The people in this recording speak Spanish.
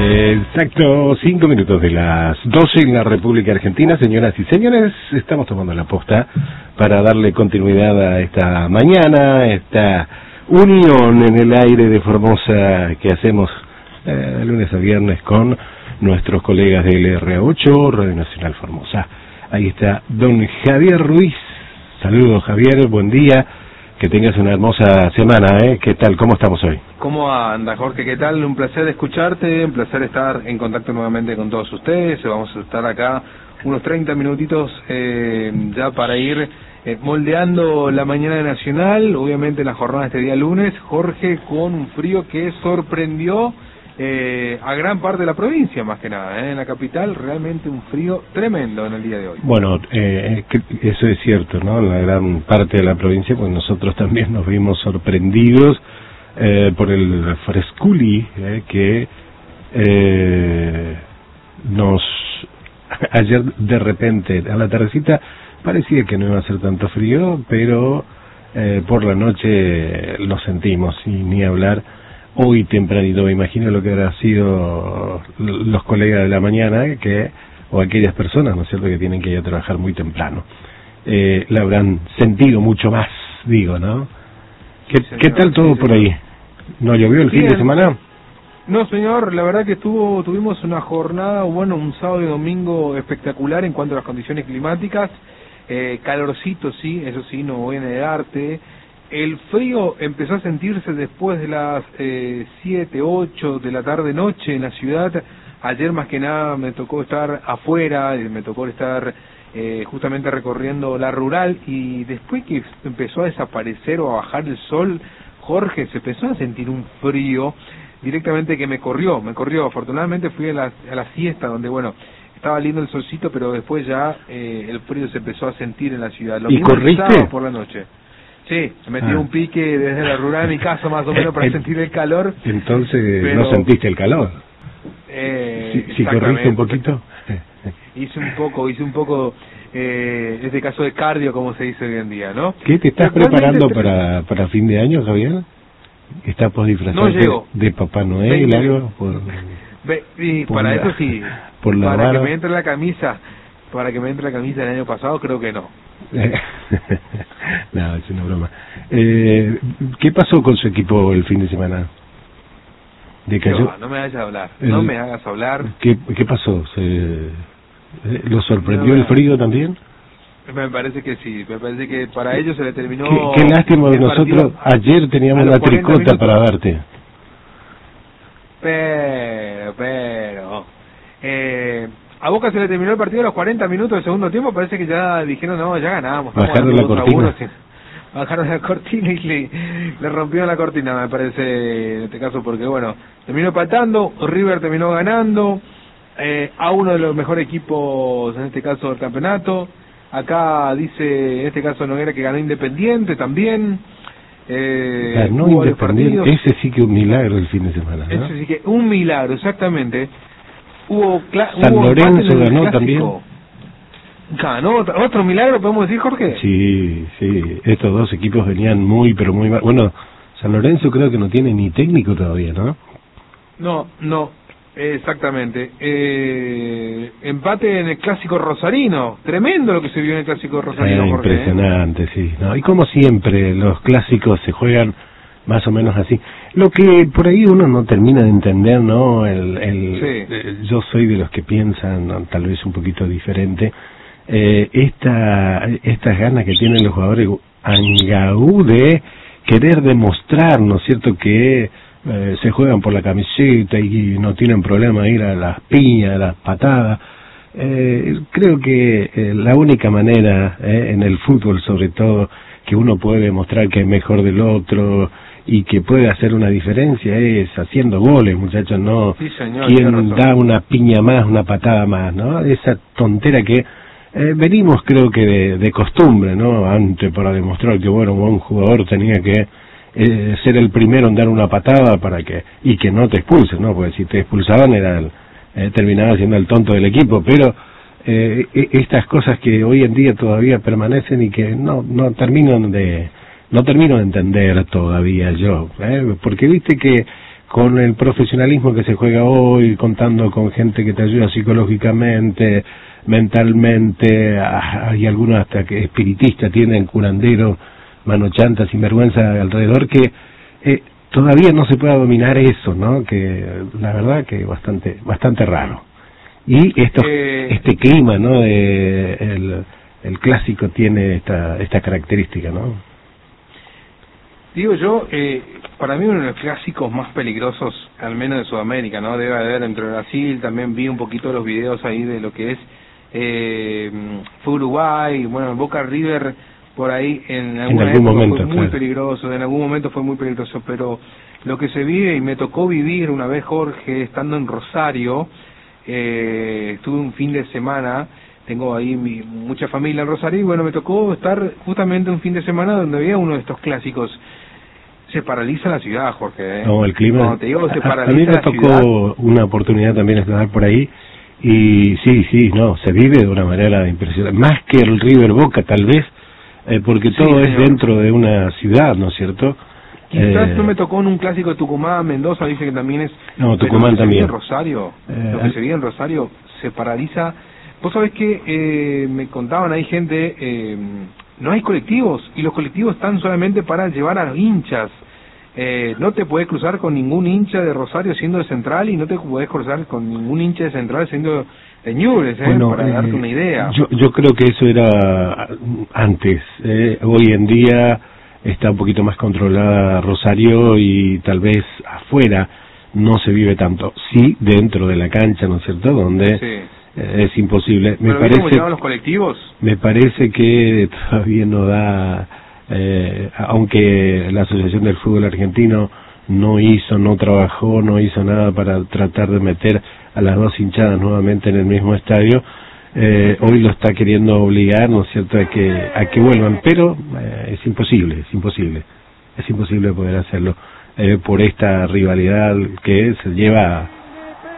Exacto, 5 minutos de las 12 en la República Argentina. Señoras y señores, estamos tomando la posta para darle continuidad a esta mañana, esta unión en el aire de Formosa que hacemos de lunes a viernes con nuestros colegas de LRA8, Radio Nacional Formosa. Ahí está don Javier Ruiz. Saludos, Javier, buen día. Que tengas una hermosa semana, ¿eh? ¿Qué tal? ¿Cómo estamos hoy? ¿Cómo anda, Jorge? ¿Qué tal? Un placer escucharte, un placer estar en contacto nuevamente con todos ustedes. Vamos a estar acá unos 30 minutitos ya para ir moldeando la mañana nacional, obviamente la jornada de este día lunes, Jorge, con un frío que sorprendió a gran parte de la provincia, más que nada, en la capital, realmente un frío tremendo en el día de hoy. Bueno, eso es cierto, ¿no? En la gran parte de la provincia, pues nosotros también nos vimos sorprendidos por el fresculi que ayer de repente a la tardecita parecía que no iba a hacer tanto frío, pero por la noche lo sentimos, y ni hablar. Hoy tempranito, me imagino lo que habrá sido los colegas de la mañana, o aquellas personas, ¿no es cierto?, que tienen que ir a trabajar muy temprano. La habrán sentido mucho más, digo, ¿no? ¿Qué tal todo por ahí? ¿No llovió el fin de semana? No, señor, la verdad que tuvimos una jornada, bueno, un sábado y domingo espectacular en cuanto a las condiciones climáticas. Calorcito, sí, eso sí, no voy a negarte. El frío empezó a sentirse después de las 7, 8 de la tarde-noche en la ciudad. Ayer más que nada me tocó estar afuera, me tocó estar justamente recorriendo la rural, y después que empezó a desaparecer o a bajar el sol, Jorge, se empezó a sentir un frío directamente que me corrió. Afortunadamente fui a la siesta, donde, bueno, estaba lindo el solcito, pero después ya el frío se empezó a sentir en la ciudad. ¿Y corriste? Por la noche. Sí, me metí un pique desde la rural a mi casa, más o menos, para sentir el calor. Entonces, pero ¿no sentiste el calor? ¿Sí corriste un poquito? Hice un poco, en este caso de cardio, como se dice hoy en día, ¿no? ¿Qué te estás preparando para fin de año, Javier? ¿Estás por disfrazarte de Papá Noel, algo? Para eso sí, para que me entre la camisa del año pasado, creo que no. No, es una broma. ¿Qué pasó con su equipo el fin de semana? No me hagas hablar. ¿Qué pasó? ¿Lo sorprendió el frío también? Me parece que sí, me parece que para ellos se le terminó. Qué lástima, nosotros ayer teníamos la tricota para darte. Pero a Boca se le terminó el partido a los 40 minutos del segundo tiempo. Parece que ya dijeron, no, ya ganamos. Bajaron la cortina. Bajaron la cortina y le rompieron la cortina, me parece, en este caso, porque, bueno, terminó empatando, River terminó ganando a uno de los mejores equipos, en este caso, del campeonato. Acá dice, en este caso, Noguera, que ganó Independiente también. Ganó Independiente, ese sí que un milagro el fin de semana, ¿no? Ese sí que un milagro, exactamente. San Lorenzo ganó también. Ganó otro milagro, podemos decir, Jorge. Sí, estos dos equipos venían muy, pero muy mal. Bueno, San Lorenzo creo que no tiene ni técnico todavía, ¿no? No, exactamente. Empate en el Clásico Rosarino. Tremendo lo que se vio en el Clásico Rosarino, Jorge. Impresionante, sí. No, y como siempre, los clásicos se juegan más o menos así. Lo que por ahí uno no termina de entender, ¿no? Yo soy de los que piensan, ¿no?, tal vez un poquito diferente. Estas ganas que tienen los jugadores Angaú de querer demostrar, ¿no es cierto?, que se juegan por la camiseta y no tienen problema de ir a las piñas, a las patadas. Creo que la única manera, en el fútbol sobre todo, que uno puede demostrar que es mejor del otro y que puede hacer una diferencia es haciendo goles, muchachos, no. Sí, señor, quien da una piña más, una patada más, ¿no? Esa tontera que venimos, creo que de costumbre, ¿no? Antes, para demostrar que, bueno, un jugador tenía que ser el primero en dar una patada y que no te expulsen, ¿no? Porque si te expulsaban terminaba siendo el tonto del equipo, pero estas cosas que hoy en día todavía permanecen y que no termino de entender todavía yo, porque viste que con el profesionalismo que se juega hoy, contando con gente que te ayuda psicológicamente, mentalmente, hay algunos hasta que espiritistas tienen, curandero, mano chanta, sinvergüenza alrededor, que todavía no se pueda dominar eso, ¿no? Que la verdad que bastante raro. Y este clima, ¿no? El clásico tiene esta característica, ¿no? Digo yo, para mí uno de los clásicos más peligrosos, al menos de Sudamérica, ¿no? Debe haber entre Brasil, también vi un poquito los videos ahí de lo que es fue Uruguay, bueno, Boca River, por ahí en algún momento fue muy peligroso, en algún momento fue muy peligroso, pero lo que se vive, y me tocó vivir una vez, Jorge, estando en Rosario, estuve un fin de semana, tengo ahí mucha familia en Rosario, y bueno, me tocó estar justamente un fin de semana donde había uno de estos clásicos. Se paraliza la ciudad, Jorge. No, el clima. Cuando te digo, se paraliza a mí me tocó una oportunidad también de estar por ahí, y sí, no, se vive de una manera impresionante, más que el River Boca tal vez, porque todo es dentro de una ciudad, ¿no es cierto? Quizás no me tocó en un clásico de Tucumán, Mendoza, dice que también es... No, Tucumán también. Rosario, lo que se vive en Rosario se paraliza. Vos sabés que me contaban, hay gente, no hay colectivos, y los colectivos están solamente para llevar a los hinchas. No te podés cruzar con ningún hincha de Rosario siendo de Central, y no te podés cruzar con ningún hincha de Central siendo de Newell's, bueno, para darte una idea. Yo creo que eso era antes. Hoy en día está un poquito más controlada Rosario, y tal vez afuera no se vive tanto. Sí, dentro de la cancha, ¿no es cierto?, donde es imposible. ¿Pero viste cómo llevan los colectivos? Me parece que todavía no da, aunque la Asociación del Fútbol Argentino no trabajó, no hizo nada para tratar de meter a las dos hinchadas nuevamente en el mismo estadio, hoy lo está queriendo obligar, ¿no es cierto?, a que vuelvan, pero es imposible poder hacerlo, por esta rivalidad que se lleva